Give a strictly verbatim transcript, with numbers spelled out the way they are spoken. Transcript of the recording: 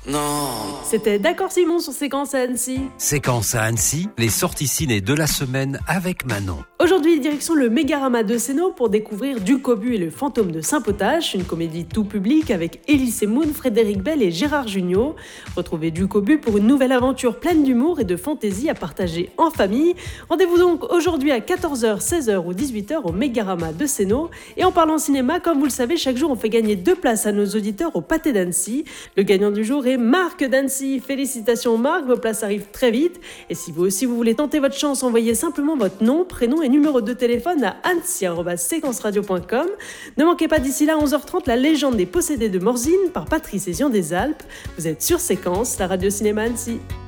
Non. C'était D'accord Simon sur Séquence à Annecy. Séquence à Annecy, les sorties ciné de la semaine avec Manon. Aujourd'hui, direction le Mégarama de Sénaux pour découvrir Du Cobu et le fantôme de Saint-Potache, une comédie tout public avec Elie Semoun, Frédéric Bell et Gérard Jugnot. Retrouvez Du Cobu pour une nouvelle aventure pleine d'humour et de fantaisie à partager en famille. Rendez-vous donc aujourd'hui à quatorze heures, seize heures ou dix-huit heures au Mégarama de Sénaux. Et en parlant cinéma, comme vous le savez, chaque jour on fait gagner deux places à nos auditeurs au Pâté d'Annecy. Le gagnant du jour est Marc d'Annecy. Félicitations Marc, vos places arrivent très vite. Et si vous aussi vous voulez tenter votre chance, envoyez simplement votre nom, prénom et numéro de téléphone à annecy arobase séquence radio point com. Ne manquez pas d'ici là onze heures trente la légende des possédés de Morzine par Patrice Ezian des Alpes. Vous êtes sur Séquence, la radio cinéma Annecy.